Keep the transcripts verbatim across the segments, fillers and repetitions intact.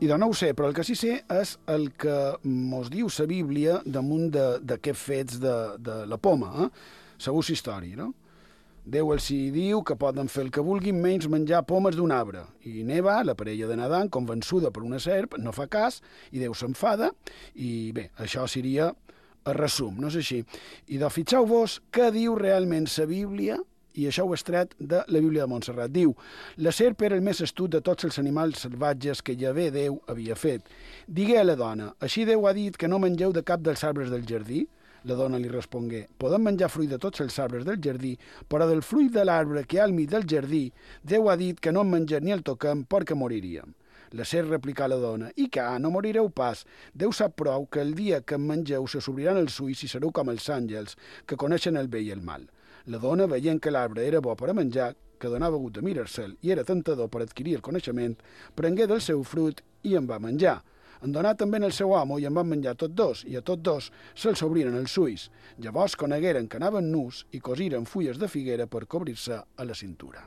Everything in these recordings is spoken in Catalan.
I de no ho sé, però el que sí sé és el que mos diu la Bíblia damunt d'aquests fets de, de la poma, eh? Segons la història, no? Déu els hi diu que poden fer el que vulguin menys menjar pomes d'un arbre. I Neva, la parella de Nadal, convençuda per una serp, no fa cas i Déu s'enfada i bé, això seria el resum, no és així? I de fixeu-vos què diu realment la Bíblia, i això ho he extret de la Bíblia de Montserrat. Diu, la serp era el més astut de tots els animals salvatges que Yahvé Déu havia fet. Digué a la dona, així Déu ha dit que no mengeu de cap dels arbres del jardí? La dona li respongué, podem menjar fruit de tots els arbres del jardí, però del fruit de l'arbre que hi ha al mig del jardí, Déu ha dit que no en mengem ni el toquem perquè moriríem. La serp replicà a la dona, i que no morireu pas. Déu sap prou que el dia que en mengeu se s'obriran els ulls i sereu com els àngels, que coneixen el bé i el mal. La dona, veient que l'arbre era bo per a menjar, que donava gust de mirar-se'l i era tentador per adquirir el coneixement, prengué del seu fruit i en va menjar. En donà també el seu amo i en van menjar tots dos, i a tots dos se'ls obriren els ulls. Llavors conegueren que anaven nus i cosiren fulles de figuera per cobrir-se a la cintura.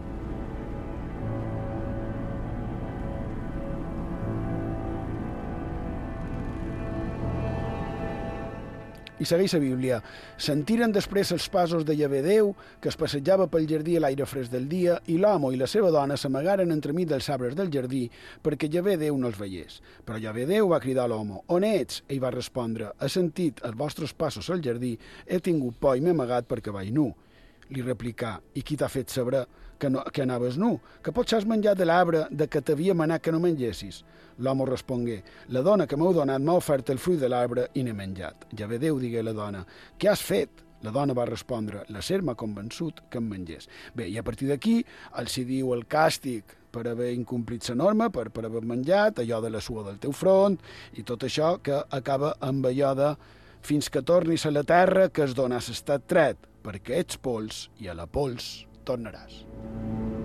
I segueix la Bíblia. Sentiren després els passos de Yahvé Déu, que es passejava pel jardí a l'aire fresc del dia, i l'amo i la seva dona s'amagaren entremig dels arbres del jardí perquè Yahvé Déu no els veiés. Però Yahvé Déu va cridar a l'home, on ets? Ell va respondre, he sentit els vostres passos al jardí, he tingut por i m'he amagat perquè vaig nu. Li replicà, i qui t'ha fet saber que, no, que anaves nu? Que potser has menjat de l'arbre de que t'havia manat que no mengessis? L'home respongué, la dona que m'heu donat m'ha ofert el fruit de l'arbre i n'he menjat. Yahvé Déu digué a la dona, què has fet? La dona va respondre, la serp m'ha convençut que em mengés. Bé, i a partir d'aquí els hi diu el càstig per haver incomplit la norma, per, per haver menjat, allò de la suor del teu front, i tot això que acaba amb allò de fins que tornis a la terra que es dona estat tret, perquè ets pols i a la pols tornaràs.